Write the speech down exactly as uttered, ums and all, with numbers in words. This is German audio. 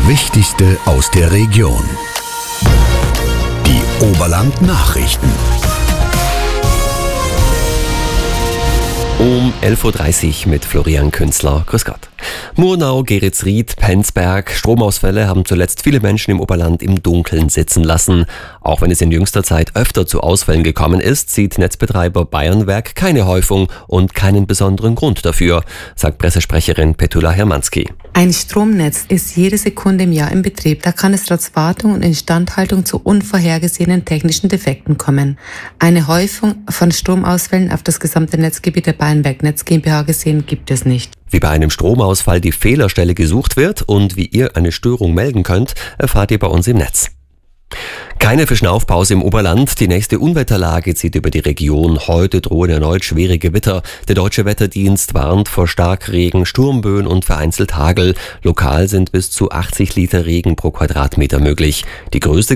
Wichtigste aus der Region. Die Oberland-Nachrichten. Um elf Uhr dreißig mit Florian Künzler. Grüß Gott. Murnau, Geretsried, Penzberg. Stromausfälle haben zuletzt viele Menschen im Oberland im Dunkeln sitzen lassen. Auch wenn es in jüngster Zeit öfter zu Ausfällen gekommen ist, sieht Netzbetreiber Bayernwerk keine Häufung und keinen besonderen Grund dafür, sagt Pressesprecherin Petula Hermanski. Ein Stromnetz ist jede Sekunde im Jahr in Betrieb. Da kann es trotz Wartung und Instandhaltung zu unvorhergesehenen technischen Defekten kommen. Eine Häufung von Stromausfällen auf das gesamte Netzgebiet der Bayernwerk Netz GmbH gesehen gibt es nicht. Wie bei einem Stromausfall die Fehlerstelle gesucht wird und wie ihr eine Störung melden könnt, erfahrt ihr bei uns im Netz. Keine Verschnaufpause im Oberland. Die nächste Unwetterlage zieht über die Region. Heute drohen erneut schwere Gewitter. Der Deutsche Wetterdienst warnt vor Starkregen, Sturmböen und vereinzelt Hagel. Lokal sind bis zu achtzig Liter Regen pro Quadratmeter möglich. Die größte